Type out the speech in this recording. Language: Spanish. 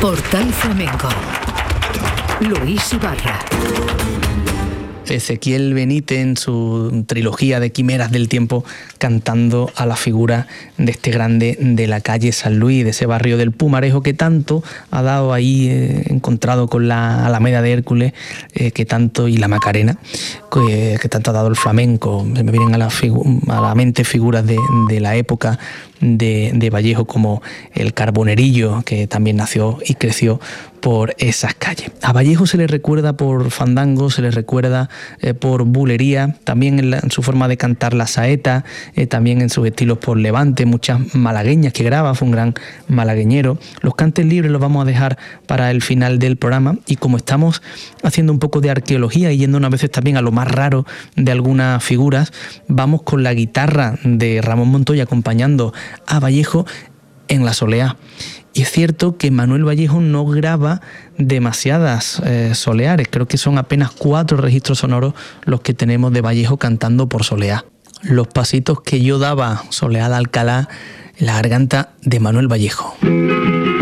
Portal Flamenco. Luis Ibarra. Ezequiel Benítez en su trilogía de Quimeras del Tiempo, cantando a la figura de este grande de la calle San Luis, de ese barrio del Pumarejo que tanto ha dado ahí, encontrado con la Alameda de Hércules, que tanto, y la Macarena, que tanto ha dado el flamenco. Me vienen a la mente figuras de la época de Vallejo, como el Carbonerillo, que también nació y creció por esas calles. A Vallejo se le recuerda por fandango, se le recuerda por bulería, también en su forma de cantar la saeta, también en sus estilos por levante, muchas malagueñas que graba, fue un gran malagueñero. Los cantes libres los vamos a dejar para el final del programa, y como estamos haciendo un poco de arqueología y yendo unas veces también a lo más raro de algunas figuras, vamos con la guitarra de Ramón Montoya acompañando a Vallejo en la soleá. Y es cierto que Manuel Vallejo no graba demasiadas soleares, creo que son apenas 4 registros sonoros los que tenemos de Vallejo cantando por soleá. Los pasitos que yo daba, soleá de Alcalá, en la garganta de Manuel Vallejo.